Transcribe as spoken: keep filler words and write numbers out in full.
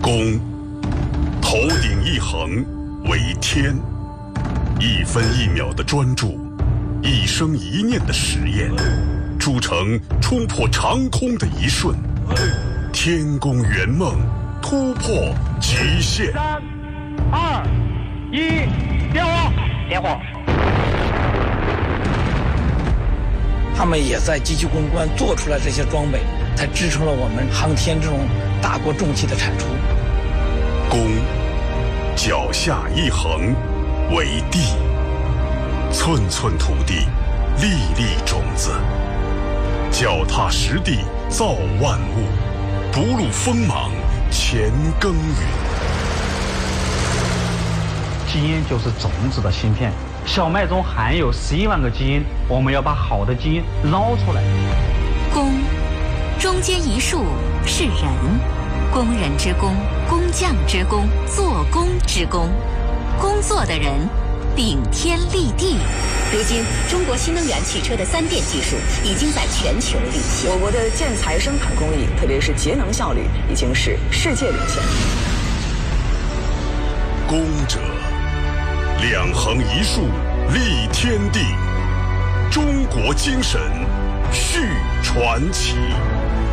公，头顶一横为天，一分一秒的专注，一生一念的实验，铸成冲破长空的一瞬。天宫圆梦，突破极限。 三、二、一，点火！点火！ 他们也在机器攻关做出来这些装备，才支撑了我们航天这种大国重器的产出。 公，脚下一横为地，寸寸土地，粒粒种子，脚踏实地造万物，不露锋芒乾耕耘。 基因就是种子的芯片，小麦中含有十一万个基因，我们要把好的基因捞出来。 工，中间一竖是人，工人之工，工匠之工，做工之工，工作的人顶天立地。 如今，中国新能源汽车的三电技术已经在全球领先。 我国的建材生产工艺，特别是节能效率，已经是世界领先。 工者，两横一竖立天地，中国精神续传奇。